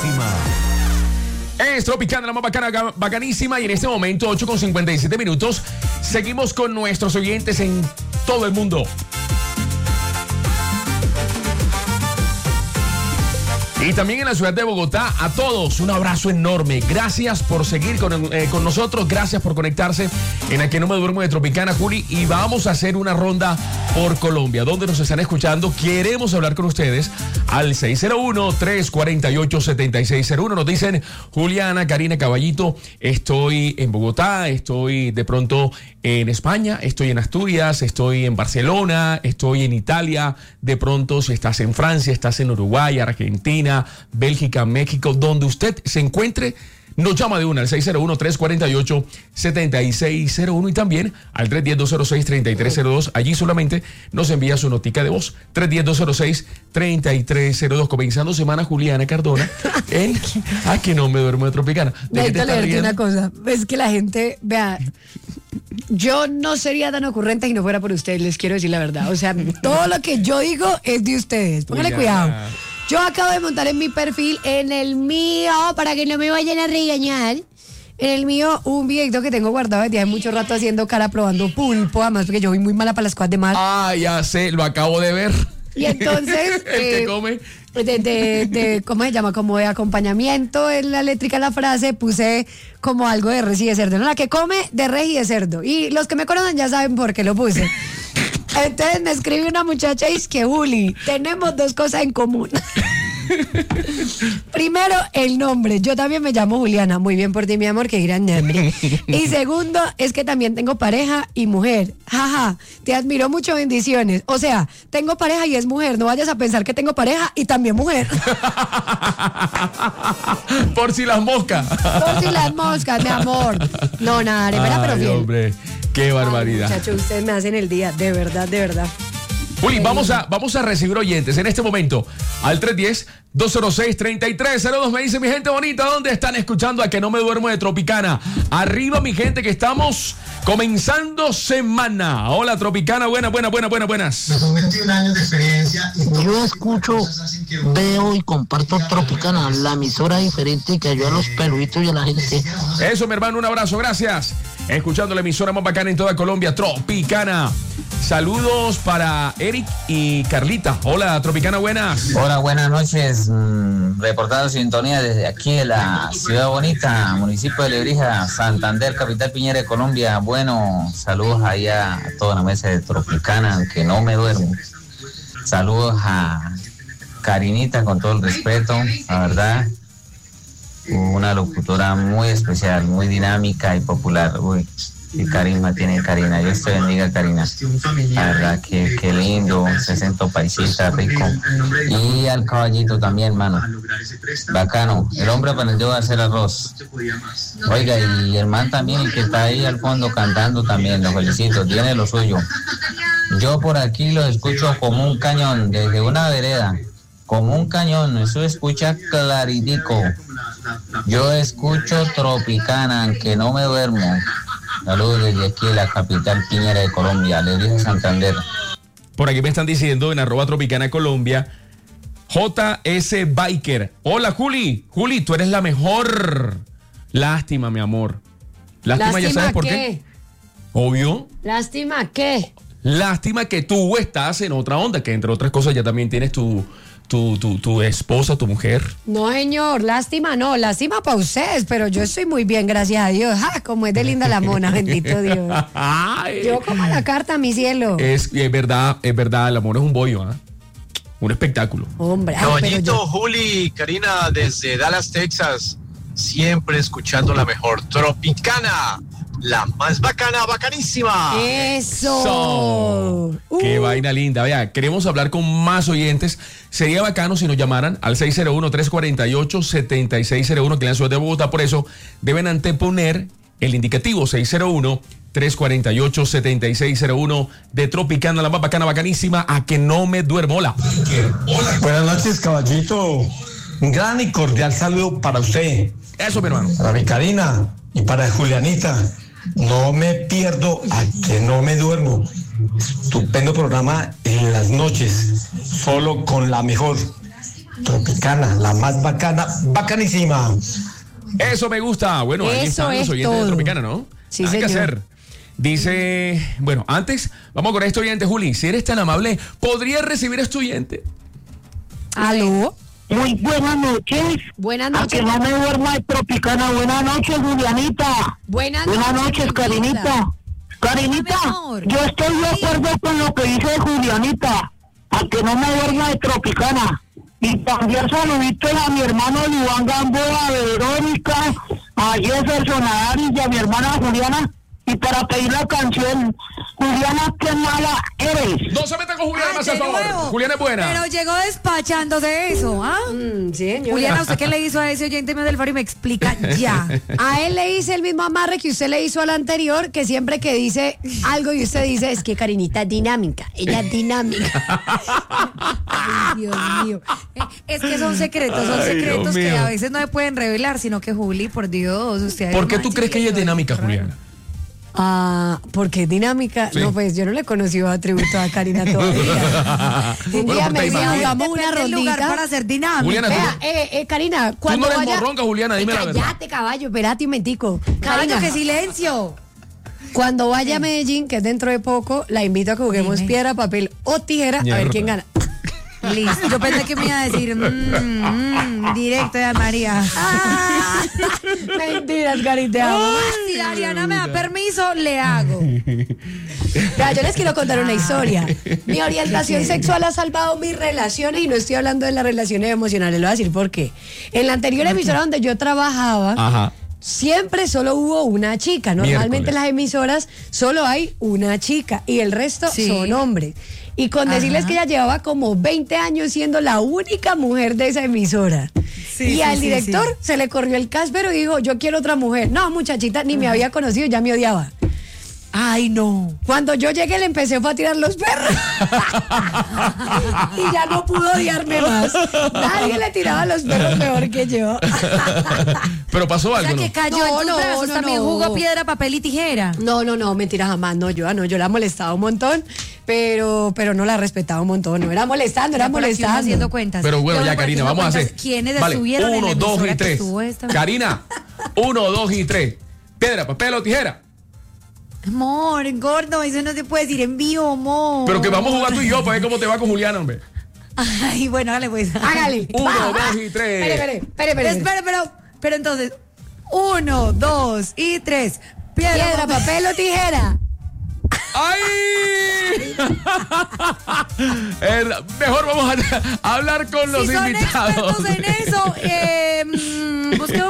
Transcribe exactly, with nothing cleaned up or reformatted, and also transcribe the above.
bacanísima. Es Tropicana, la más bacana, bacanísima. Y en este momento, ocho con cincuenta y siete minutos, seguimos con nuestros oyentes en todo el mundo. Y también en la ciudad de Bogotá, a todos un abrazo enorme. Gracias por seguir con, eh, con nosotros, gracias por conectarse en A Que No Me Duermo de Tropicana, Juli. Y vamos a hacer una ronda por Colombia, donde nos están escuchando. Queremos hablar con ustedes al seis cero uno, tres cuatro ocho, siete seis cero uno. Nos dicen, Juliana, Karina, Caballito, estoy en Bogotá, estoy de pronto en España, estoy en Asturias, estoy en Barcelona, estoy en Italia. De pronto, si estás en Francia, estás en Uruguay, Argentina, Bélgica, México, donde usted se encuentre, nos llama de una al seis cero uno, tres cuatro ocho, siete seis cero uno y también al tres uno cero, dos cero seis, tres tres cero dos. Allí solamente nos envía su notica de voz. tres uno cero, dos cero seis, tres tres cero dos. Comenzando semana, Juliana Cardona en A Que No Me Duermo de Tropicana. Necesito leerte una cosa. Es que la gente, vea, yo no sería tan ocurrente si no fuera por ustedes, les quiero decir la verdad. O sea, todo lo que yo digo es de ustedes. Póngale cuidado. Yo acabo de montar en mi perfil, en el mío, para que no me vayan a regañar, en el mío un videito que tengo guardado desde hace mucho rato haciendo cara probando pulpo, además porque yo voy muy mala para las cosas de mar. Ah, ya sé, lo acabo de ver. Y entonces, el eh, que come. De, de, de, ¿cómo se llama? Como de acompañamiento en la eléctrica de la frase, puse como algo de res y de cerdo. No, la que come de res y de cerdo. Y los que me conocen ya saben por qué lo puse. Entonces me escribe una muchacha y es que, Juli, tenemos dos cosas en común. Primero, el nombre. Yo también me llamo Juliana. Muy bien por ti, mi amor, qué gran nombre. Y segundo, es que también tengo pareja y mujer. Jaja, te admiro mucho, bendiciones. O sea, tengo pareja y es mujer. No vayas a pensar que tengo pareja y también mujer. Por si las moscas. Por si las moscas, mi amor. No, nada, de verdad, pero bien. Hombre, qué barbaridad. Ay, muchachos, ustedes me hacen el día, de verdad, de verdad. Juli, vamos a, vamos a recibir oyentes en este momento al tres uno cero, dos cero seis, tres tres cero dos. Me dice mi gente bonita, ¿dónde están escuchando A Que No Me Duermo de Tropicana? Arriba, mi gente, que estamos comenzando semana. Hola, Tropicana, buenas, buenas, buenas, buenas, buenas. Son veintiún años de experiencia. Yo escucho, veo y comparto Tropicana, la emisora diferente que ayuda a los peluditos y a la gente. Eso, mi hermano, un abrazo, gracias. Escuchando la emisora más bacana en toda Colombia, Tropicana. Saludos para Eric y Carlita. Hola, Tropicana, buenas. Hola, buenas noches. Mm, reportando sintonía desde aquí de la Ciudad Bonita, municipio de Lebrija, Santander, capital Piñera de Colombia. Bueno, saludos allá a toda la mesa de Tropicana, que no me duermo. Saludos a Karinita, con todo el respeto, la verdad. Una locutora muy especial, muy dinámica y popular. Uy, qué carisma tiene Karina. Dios te bendiga, Karina. La verdad que, que lindo, sesenta paisita, rico. Y al caballito también, mano. Bacano. El hombre aprendió a hacer arroz. Oiga, y el man también, el que está ahí al fondo cantando también, lo felicito, tiene lo suyo. Yo por aquí lo escucho como un cañón, desde una vereda. Como un cañón, eso escucha claritico. Yo escucho Tropicana, aunque no me duermo. Saludos desde aquí, la capital Piñera de Colombia, le dije Santander. Por aquí me están diciendo en arroba Tropicana Colombia, J S Biker. Hola, Juli. Juli, tú eres la mejor. Lástima, mi amor. Lástima, ¿ya sabes por qué? qué? Obvio. ¿Lástima qué? Lástima que tú estás en otra onda, que entre otras cosas ya también tienes tu... Tu, tu, tu esposa, tu mujer. No, señor, lástima no, lástima para ustedes, pero yo estoy muy bien, gracias a Dios. ¡Ja! Como es de linda la mona, bendito Dios. Ay. Yo como la carta, mi cielo. Es, es verdad, es verdad, el amor es un bollo, ¿eh? Un espectáculo. Hombre, ay, Caballito, yo... Juli, Karina, desde Dallas, Texas, siempre escuchando la mejor Tropicana. La más bacana, bacanísima. Eso. So, uh. Qué vaina linda. Vea, queremos hablar con más oyentes. Sería bacano si nos llamaran al seis cero uno, tres cuatro ocho, siete seis cero uno, que en la ciudad de Bogotá. Por eso deben anteponer el indicativo seis cero uno, tres cuatro ocho, siete seis cero uno de Tropicana, la más bacana, bacanísima. A Que No Me Duermo. Hola. Buenas noches, caballito. Un gran y cordial saludo para usted. Eso, mi hermano. Para mi Karina y para Julianita. No me pierdo A Que No Me Duermo. Estupendo programa en las noches, solo con la mejor. Tropicana, la más bacana, bacanísima. Eso me gusta. Bueno, ahí Eso están los es oyentes de todo. Tropicana, ¿no? Sí, Hay que señor. hacer. Dice, bueno, antes, vamos con este oyente, Juli. Si eres tan amable, ¿podría recibir a este oyente? ¿Aló? Muy buenas noches. Buenas A noches. que no me duerma de Tropicana. Buenas noches, Julianita. Buenas Buenas noches, noches, Karinita. Karinita, Mi amor. yo estoy de acuerdo con lo que dice Julianita. A que no me duerma de Tropicana. Y también saluditos a mi hermano Iván Gamboa, a Verónica, a Jefferson, a Ari y a mi hermana Juliana. Y para pedir la canción, Juliana, qué mala eres. No se metan con Juliana, Ah, más de al favor. nuevo. Juliana es buena. Pero llegó despachándose eso, ¿ah? Mm, sí, señora. Juliana, ¿usted qué le hizo a ese oyente mío del faro? Y me explica ya. A él le hice el mismo amarre que usted le hizo al anterior, que siempre que dice algo y usted dice, es que Karinita es dinámica, ella es dinámica. Ay, Dios mío. Eh, Es que son secretos, son Ay, secretos Dios que mío. a veces no se pueden revelar, sino que Juli, por Dios, usted. ¿Por qué tú manche crees que ella es lo- dinámica, Juliana? Ah, porque es dinámica. Sí. No, pues yo no le he conocido atributo a Karina todavía. Un Bueno, día pero me te dijo, imaginas. hagamos una Depende del lugar rondita. para ser dinámica. Juliana, tú- Vea, eh, eh, Karina, cuando no eres vaya... morronca, Juliana, dime la verdad. Cállate, caballo, espérate un mentico. Caballo, Karina, que silencio. cuando vaya a Medellín, que es dentro de poco, la invito a que juguemos Dime. piedra, papel o tijera, a Mierda. ver quién gana. Listo. Yo pensé que me iba a decir mm, mm, directo de María. Ah, mentiras, Karina, te amo. Si Ariana me da permiso, le hago. Vea, yo les quiero contar una historia. Mi orientación sexual ha salvado mis relaciones y no estoy hablando de las relaciones emocionales. Le voy a decir por qué. En la anterior emisora donde yo trabajaba, Ajá. siempre solo hubo una chica. Normalmente Miércoles. en las emisoras solo hay una chica y el resto Sí. son hombres. Y con decirles Ajá. que ella llevaba como veinte años siendo la única mujer de esa emisora. Sí, y sí, al sí, director sí. se le corrió el cáspero y dijo, yo quiero otra mujer. No, muchachita, ni me había conocido, ya me odiaba. Ay, no. Cuando yo llegué le empecé fue a tirar los perros. Y ya no pudo odiarme más. Nadie le tiraba los perros peor que yo. Pero pasó O algo, sea, ¿no? que cayó No, en tus no, brazos. no, También no. jugó piedra, papel y tijera. No, no, no, mentira, jamás. No, yo, ah, no, yo la molestaba un montón, pero, pero no la respetaba un montón. No era molestando, era Ya por aquí uno molestando. haciendo cuentas. Pero bueno, Yo ya, por aquí Karina, uno vamos a hacer. cuentas ¿Quiénes Vale, estuvieron en uno, la dos emisora y que tres. estuvo esta? Karina, uno, dos y tres. Piedra, papel o tijera. Amor, gordo, eso no se puede decir en vivo, amor. Pero que vamos a jugar tú y yo para ver cómo te va con Juliana, hombre. Ay, bueno, dale pues. Hágale. Uno, Va, dos va. y tres. Espere, espere, espere, espere. Espera, pero, pero entonces, uno, dos y tres. Piedra, Piedra, papel. papel o tijera. ¡Ay! Eh, mejor vamos a, a hablar con los Si son invitados. expertos en eso, eh, mm, busquemos